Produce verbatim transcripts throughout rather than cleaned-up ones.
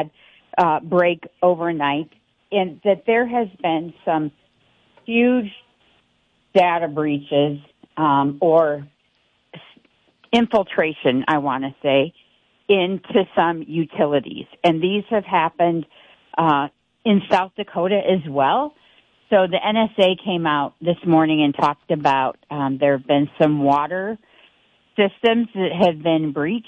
had uh, break overnight, and that there has been some huge data breaches um, or infiltration, I want to say, into some utilities. And these have happened uh, in South Dakota as well. So the N S A came out this morning and talked about um, there have been some water systems that have been breached.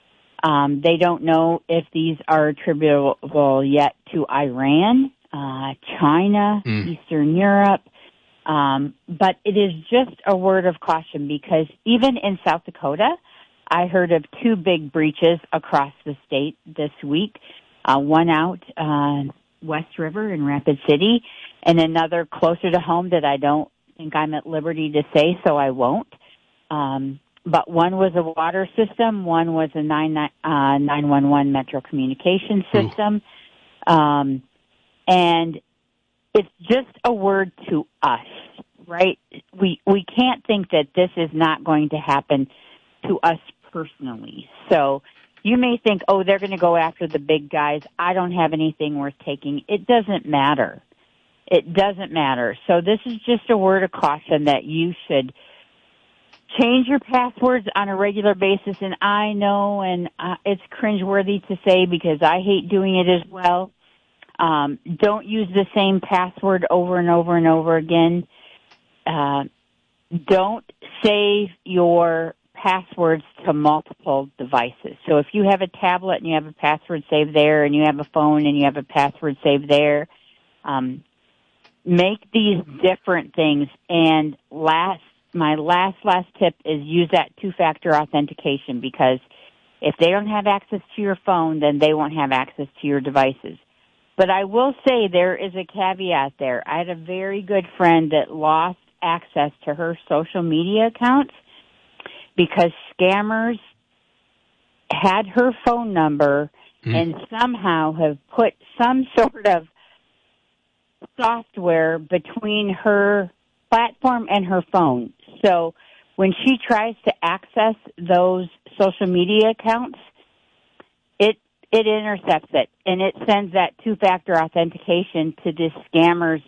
Um, they don't know if these are attributable yet to Iran, uh, China, mm. Eastern Europe. Um, but it is just a word of caution because even in South Dakota, I heard of two big breaches across the state this week. Uh, one out uh, West River in Rapid City, and another closer to home that I don't think I'm at liberty to say, so I won't. Um, but one was a water system, one was a nine one one Metro communication system. Um, and it's just a word to us, right? We we can't think that this is not going to happen to us personally. So you may think, oh, they're going to go after the big guys. I don't have anything worth taking. It doesn't matter. It doesn't matter. So this is just a word of caution that you should change your passwords on a regular basis. And I know, and uh, it's cringeworthy to say because I hate doing it as well. Um, don't use the same password over and over and over again. Uh, don't save your passwords to multiple devices. So if you have a tablet and you have a password saved there, and you have a phone and you have a password saved there, um, make these different things. And last, my last, last tip is use that two-factor authentication, because if they don't have access to your phone, then they won't have access to your devices. But I will say there is a caveat there. I had a very good friend that lost access to her social media accounts because scammers had her phone number mm. and somehow have put some sort of software between her platform and her phone. So when she tries to access those social media accounts, it it intercepts it, and it sends that two-factor authentication to this scammer's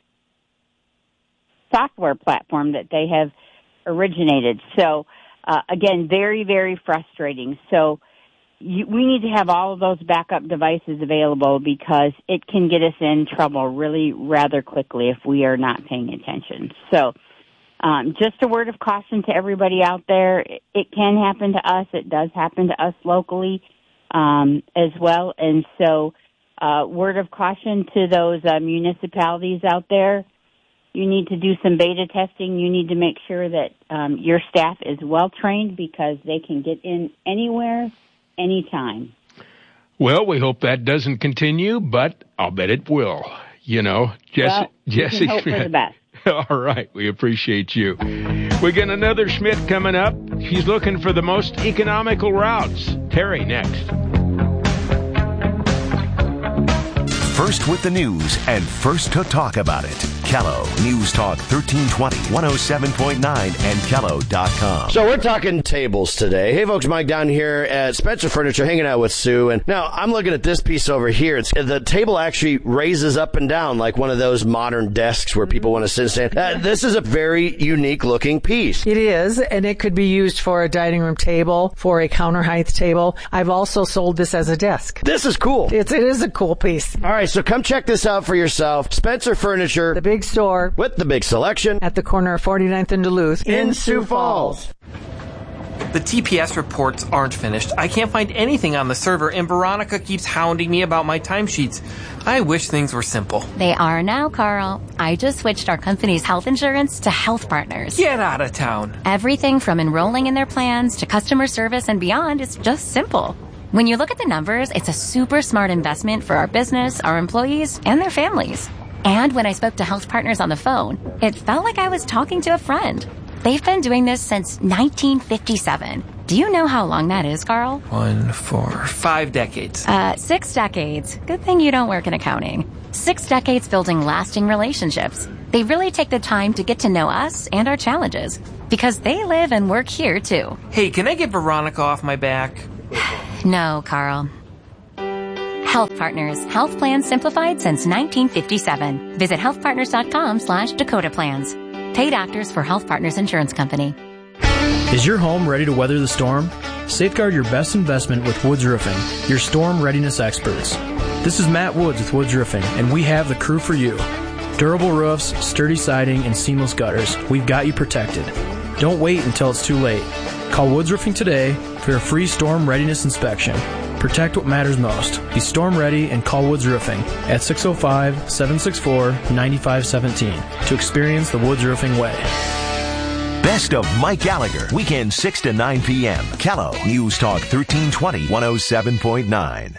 software platform that they have originated. So, uh, again, very, very frustrating. So you, we need to have all of those backup devices available because it can get us in trouble really rather quickly if we are not paying attention. So um, just a word of caution to everybody out there. It, it can happen to us. It does happen to us locally um, as well. And so uh, word of caution to those uh, municipalities out there. You need to do some beta testing. You need to make sure that um, your staff is well-trained because they can get in anywhere, anytime. Well, we hope that doesn't continue, but I'll bet it will. You know, Jesse, well, Jesse we can hope for the best. All right. We appreciate you. We got another Schmidt coming up. She's looking for the most economical routes. Terry next. First with the news and first to talk about it. Kello News Talk thirteen twenty, one oh seven point nine, and Kello dot com. So we're talking tables today. Hey folks, Mike down here at Spencer Furniture hanging out with Sue. And now I'm looking at this piece over here. It's, the table actually raises up and down like one of those modern desks where people want to sit and stand. Uh, this is a very unique looking piece. It is, and it could be used for a dining room table, for a counter height table. I've also sold this as a desk. This is cool. It's, it is a cool piece. All right, so come check this out for yourself. Spencer Furniture. The big store. With the big selection. At the corner of forty-ninth and Duluth. In, in Sioux Falls. The T P S reports aren't finished. I can't find anything on the server, and Veronica keeps hounding me about my timesheets. I wish things were simple. They are now, Carl. I just switched our company's health insurance to Health Partners. Get out of town. Everything from enrolling in their plans to customer service and beyond is just simple. When you look at the numbers, it's a super smart investment for our business, our employees, and their families. And when I spoke to Health Partners on the phone, it felt like I was talking to a friend. They've been doing this since nineteen fifty-seven. Do you know how long that is, Carl? One, four, five decades. Uh, six decades. Good thing you don't work in accounting. Six decades building lasting relationships. They really take the time to get to know us and our challenges because they live and work here, too. Hey, can I get Veronica off my back? No, Carl. Health Partners. Health plans simplified since nineteen fifty-seven. Visit healthpartners.com slash Dakota Plans. Paid actors for Health Partners Insurance Company. Is your home ready to weather the storm? Safeguard your best investment with Woods Roofing, your storm readiness experts. This is Matt Woods with Woods Roofing, and we have the crew for you. Durable roofs, sturdy siding, and seamless gutters. We've got you protected. Don't wait until it's too late. Call Woods Roofing today for a free storm readiness inspection. Protect what matters most. Be storm ready and call Woods Roofing at six oh five, seven six four, nine five one seven to experience the Woods Roofing way. Best of Mike Gallagher, weekend six to nine p.m. Callow, News Talk thirteen twenty, one oh seven point nine.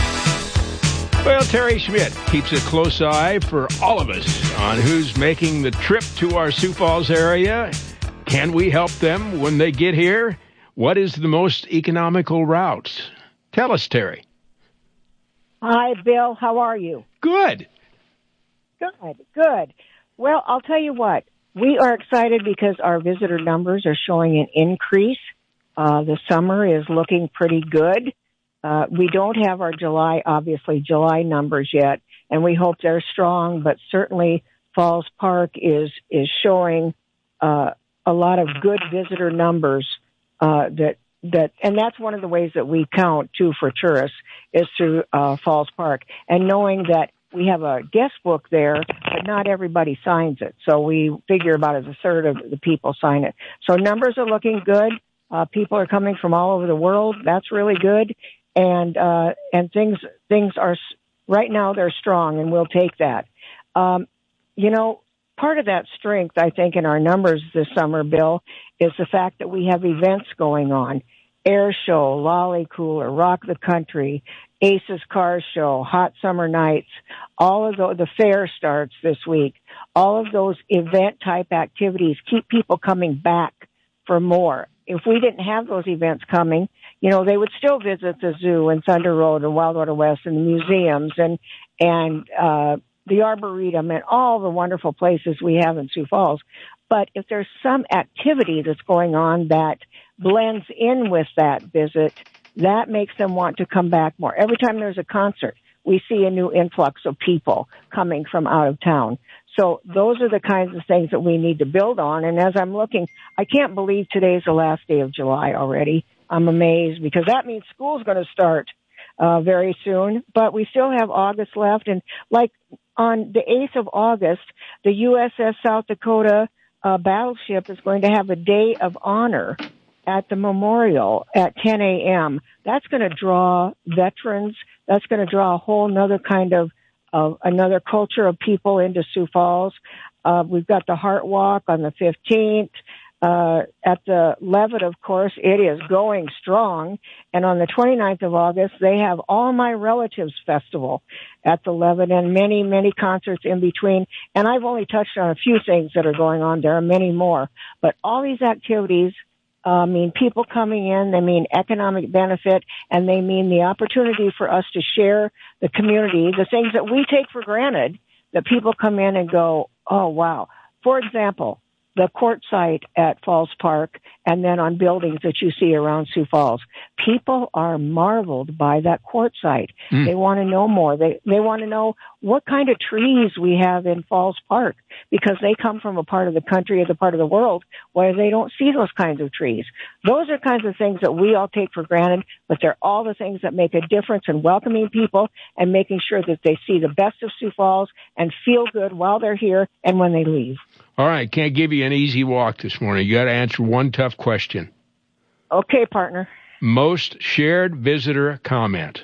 Well, Terry Schmidt keeps a close eye for all of us on who's making the trip to our Sioux Falls area. Can we help them when they get here? What is the most economical route? Tell us, Terry. Hi, Bill. How are you? Good. Good, good. Well, I'll tell you what. We are excited because our visitor numbers are showing an increase. Uh, the summer is looking pretty good. Uh, we don't have our July, obviously, July numbers yet, and we hope they're strong, but certainly Falls Park is, is showing, uh, a lot of good visitor numbers, uh, that, that, and that's one of the ways that we count too for tourists is through, uh, Falls Park, and knowing that we have a guest book there, but not everybody signs it. So we figure about as a third of the people sign it. So numbers are looking good. Uh, people are coming from all over the world. That's really good. And, uh, and things, things are, right now they're strong and we'll take that. Um, you know, part of that strength, I think, in our numbers this summer, Bill, is the fact that we have events going on. Air Show, Lolly Cooler, Rock the Country, Aces Car Show, Hot Summer Nights, all of the, the fair starts this week. All of those event-type activities keep people coming back for more. If we didn't have those events coming, you know, they would still visit the zoo and Thunder Road and Wild Water West and the museums and, and, uh, the Arboretum and all the wonderful places we have in Sioux Falls. But if there's some activity that's going on that blends in with that visit, that makes them want to come back more. Every time there's a concert, we see a new influx of people coming from out of town. So those are the kinds of things that we need to build on. And as I'm looking, I can't believe today's the last day of July already. I'm amazed because that means school's going to start uh, very soon. But we still have August left. And like on the eighth of August, the U S S South Dakota uh, battleship is going to have a day of honor at the memorial at ten a.m. That's going to draw veterans. That's going to draw a whole nother kind of, of another culture of people into Sioux Falls. Uh, we've got the Heart Walk on the fifteenth. Uh, at the Levitt, of course, it is going strong. And on the twenty-ninth of August, they have All My Relatives Festival at the Levitt and many, many concerts in between. And I've only touched on a few things that are going on. There are many more. But all these activities uh, mean people coming in, they mean economic benefit, and they mean the opportunity for us to share the community, the things that we take for granted, that people come in and go, oh, wow. For example, the court site at Falls Park and then on buildings that you see around Sioux Falls. People are marveled by that court site. Mm. They want to know more. They they want to know what kind of trees we have in Falls Park because they come from a part of the country or the part of the world where they don't see those kinds of trees. Those are kinds of things that we all take for granted, but they're all the things that make a difference in welcoming people and making sure that they see the best of Sioux Falls and feel good while they're here and when they leave. All right, can't give you an easy walk this morning. You got to answer one tough question. Okay, partner. Most shared visitor comment.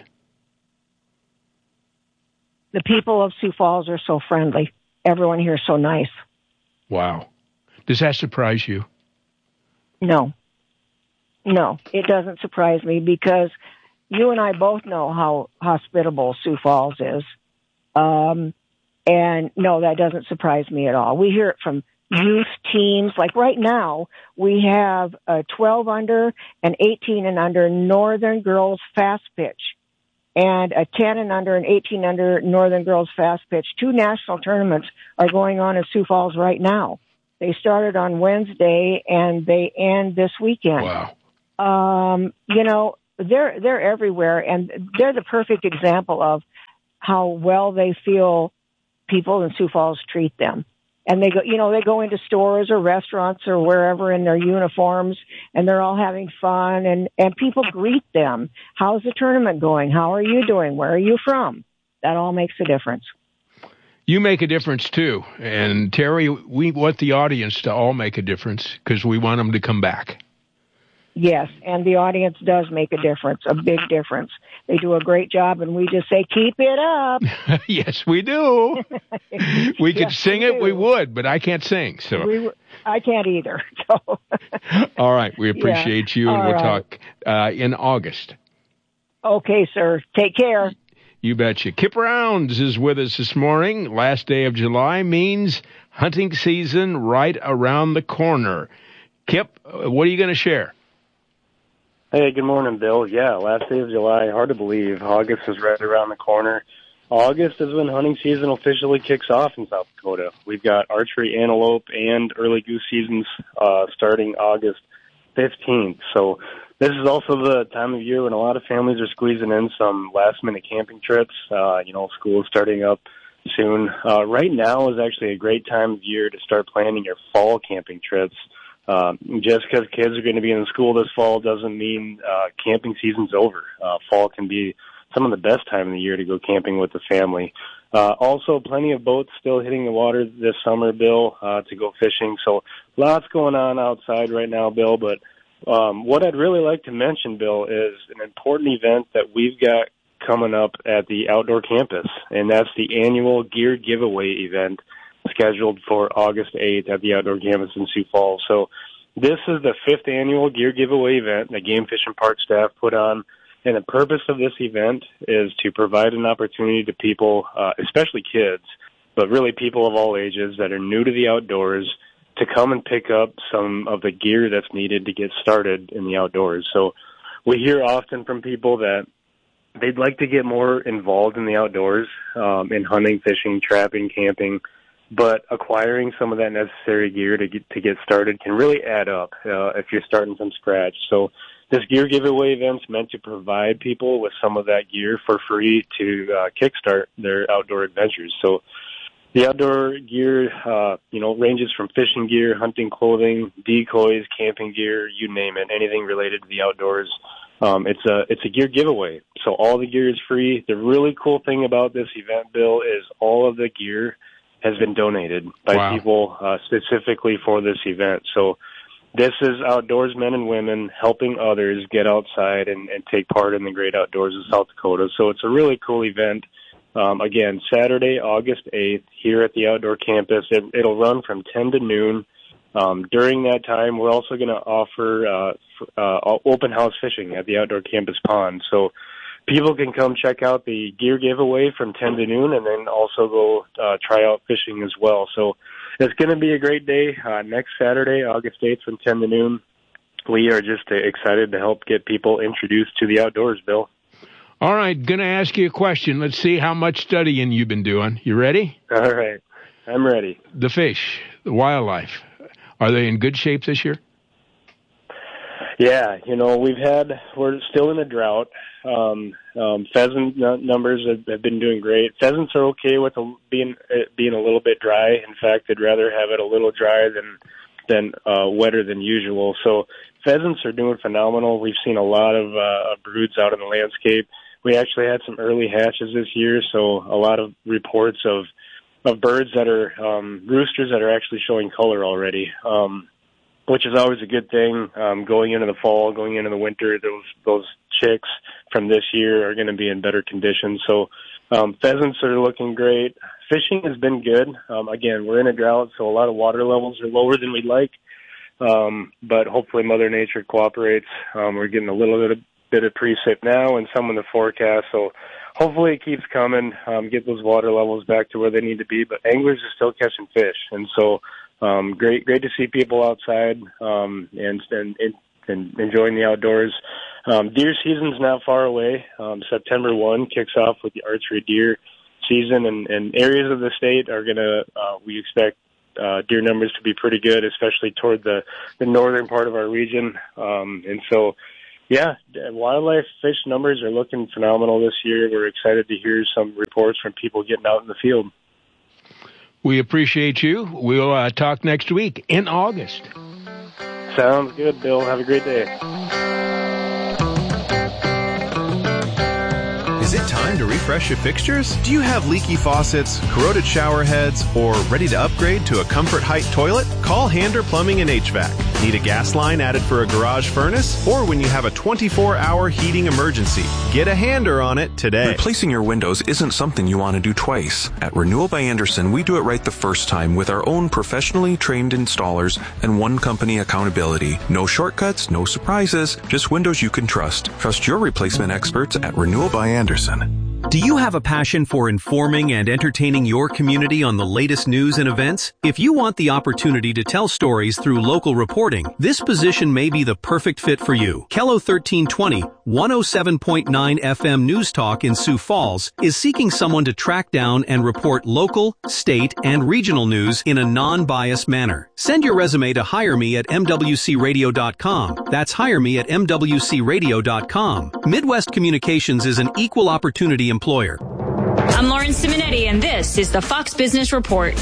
The people of Sioux Falls are so friendly. Everyone here is so nice. Wow. Does that surprise you? No. No, it doesn't surprise me because you and I both know how hospitable Sioux Falls is. Um, and no, that doesn't surprise me at all. We hear it from youth teams. Like right now, we have a twelve under and eighteen and under Northern Girls Fast Pitch and a ten and under and eighteen under Northern Girls Fast Pitch. Two national tournaments are going on in Sioux Falls right now. They started on Wednesday and they end this weekend. Wow. Um, you know, they're they're everywhere, and they're the perfect example of how well they feel people in Sioux Falls treat them. And they go, you know, they go into stores or restaurants or wherever in their uniforms, and they're all having fun, and, and people greet them. How's the tournament going? How are you doing? Where are you from? That all makes a difference. You make a difference, too. And, Terry, we want the audience to all make a difference because we want them to come back. Yes, and the audience does make a difference, a big difference. They do a great job, and we just say, keep it up. Yes, we do. We could yes, sing we it, do. we would, but I can't sing. So we, I can't either. So. All right, we appreciate yeah. you, and All we'll right. talk uh, in August. Okay, sir. Take care. You betcha. Kip Rounds is with us this morning. Last day of July means hunting season right around the corner. Kip, what are you going to share? Hey, good morning, Bill. Yeah, last day of July. Hard to believe. August is right around the corner. August is when hunting season officially kicks off in South Dakota. We've got archery, antelope, and early goose seasons uh, starting August fifteenth. So this is also the time of year when a lot of families are squeezing in some last-minute camping trips. Uh, you know, school is starting up soon. Uh, right now is actually a great time of year to start planning your fall camping trips. Um, just because kids are going to be in school this fall doesn't mean uh, camping season's over. Uh, fall can be some of the best time of the year to go camping with the family. Uh, also, plenty of boats still hitting the water this summer, Bill, uh, to go fishing. So lots going on outside right now, Bill. But um, what I'd really like to mention, Bill, is an important event that we've got coming up at the outdoor campus, and that's the annual gear giveaway event scheduled for August eighth at the outdoor campus in Sioux Falls. So this is the fifth annual gear giveaway event that Game Fish and Park staff put on. And the purpose of this event is to provide an opportunity to people, uh, especially kids, but really people of all ages that are new to the outdoors, to come and pick up some of the gear that's needed to get started in the outdoors. So we hear often from people that they'd like to get more involved in the outdoors, um, in hunting, fishing, trapping, camping, but acquiring some of that necessary gear to get, to get started can really add up uh, if you're starting from scratch. So this gear giveaway event's meant to provide people with some of that gear for free to uh, kickstart their outdoor adventures. So the outdoor gear, uh, you know, ranges from fishing gear, hunting clothing, decoys, camping gear, you name it, anything related to the outdoors. Um, it's a it's a gear giveaway, so all the gear is free. The really cool thing about this event, Bill, is all of the gear has been donated by Wow. people uh, specifically for this event. So this is outdoorsmen and women helping others get outside and, and take part in the great outdoors of South Dakota. So it's a really cool event. Um, again, Saturday, August eighth, here at the outdoor campus. It, it'll run from ten to noon. Um, during that time, we're also going to offer uh, f- uh, open house fishing at the outdoor campus pond. So people can come check out the gear giveaway from ten to noon, and then also go uh, try out fishing as well. So it's going to be a great day uh, next Saturday, August eighth, from ten to noon. We are just uh, excited to help get people introduced to the outdoors, Bill. All right, going to ask you a question. Let's see how much studying you've been doing. You ready? All right, I'm ready. The fish, the wildlife, are they in good shape this year? Yeah, you know, we've had, we're still in a drought. Um, um, pheasant n- numbers have, have been doing great. Pheasants are okay with a, being uh, being a little bit dry. In fact, they'd rather have it a little drier than than uh, wetter than usual. So pheasants are doing phenomenal. We've seen a lot of uh, broods out in the landscape. We actually had some early hatches this year, so a lot of reports of of birds that are um, roosters that are actually showing color already. Um, which is always a good thing. Um, going into the fall, going into the winter, those those chicks from this year are going to be in better condition. So um, pheasants are looking great. Fishing has been good. Um, again, we're in a drought, so a lot of water levels are lower than we'd like. Um, but hopefully Mother Nature cooperates. Um, we're getting a little bit of, bit of precip now and some in the forecast. So hopefully it keeps coming, um, get those water levels back to where they need to be. But anglers are still catching fish. And so Um, great, great to see people outside um, and, and and enjoying the outdoors. Um, deer season's not far away. Um, September first kicks off with the archery deer season, and, and areas of the state are gonna. Uh, we expect uh, deer numbers to be pretty good, especially toward the the northern part of our region. Um, and so Yeah, wildlife fish numbers are looking phenomenal this year. We're excited to hear some reports from people getting out in the field. We appreciate you. We'll uh, talk next week in August. Sounds good, Bill. Have a great day. Is it time to refresh your fixtures? Do you have leaky faucets, corroded shower heads, or ready to upgrade to a Comfort Height toilet? Call Hander Plumbing and H V A C. Need a gas line added for a garage furnace? Or when you have a twenty-four hour heating emergency? Get a Hander on it today. Replacing your windows isn't something you want to do twice. At Renewal by Andersen, we do it right the first time with our own professionally trained installers and one company accountability. No shortcuts, no surprises, just windows you can trust. Trust your replacement experts at Renewal by Andersen. Do you have a passion for informing and entertaining your community on the latest news and events? If you want the opportunity to tell stories through local reporting, this position may be the perfect fit for you. Kello thirteen twenty, one oh seven point nine F M News Talk in Sioux Falls is seeking someone to track down and report local, state, and regional news in a non-biased manner. Send your resume to hire me at M W C radio dot com. That's hire me at M W C radio dot com. Midwest Communications is an equal opportunity employer. I'm Lauren Simonetti, and this is the Fox Business Report.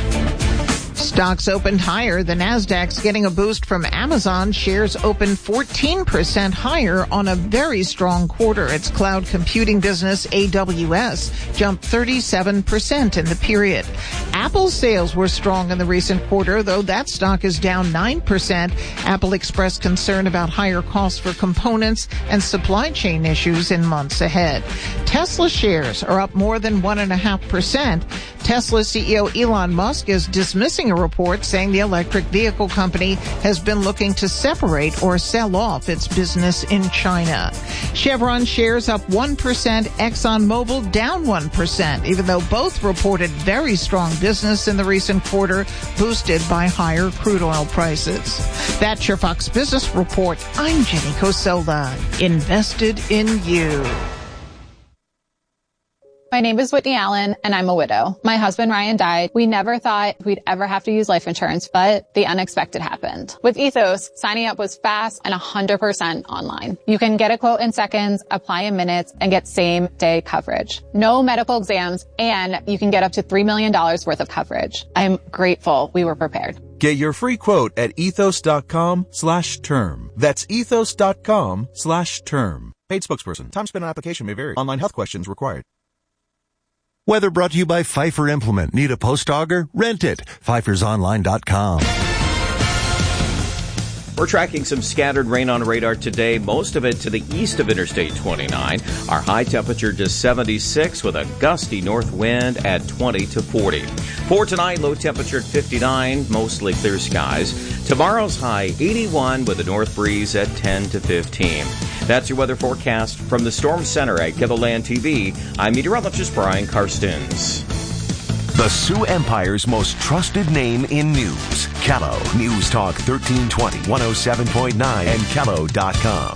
Stocks opened higher. The Nasdaq's getting a boost from Amazon. Shares opened fourteen percent higher on a very strong quarter. Its cloud computing business, A W S, jumped thirty-seven percent in the period. Apple's sales were strong in the recent quarter, though that stock is down nine percent. Apple expressed concern about higher costs for components and supply chain issues in months ahead. Tesla shares are up more than one point five percent. Tesla C E O Elon Musk is dismissing a report saying the electric vehicle company has been looking to separate or sell off its business in China. Chevron shares up one percent, ExxonMobil down one percent, even though both reported very strong business in the recent quarter, boosted by higher crude oil prices. That's your Fox Business Report. I'm Jenny Cosola. Invested in you. My name is Whitney Allen, and I'm a widow. My husband, Ryan, died. We never thought we'd ever have to use life insurance, but the unexpected happened. With Ethos, signing up was fast and one hundred percent online. You can get a quote in seconds, apply in minutes, and get same-day coverage. No medical exams, and you can get up to three million dollars worth of coverage. I'm grateful we were prepared. Get your free quote at ethos.com slash term. That's ethos.com slash term. Paid spokesperson. Time spent on application may vary. Online health questions required. Weather brought to you by Pfeiffer Implement. Need a post auger? Rent it. Pfeiffer's Online dot com. We're tracking some scattered rain on radar today, most of it to the east of Interstate twenty-nine. Our high temperature just seventy-six with a gusty north wind at twenty to forty. For tonight, low temperature at fifty-nine, mostly clear skies. Tomorrow's high eighty-one with a north breeze at ten to fifteen. That's your weather forecast from the Storm Center at KELOLAND T V. I'm meteorologist Brian Karstens. The Sioux Empire's most trusted name in news. Kello News Talk thirteen twenty, one oh seven point nine, and Kello dot com.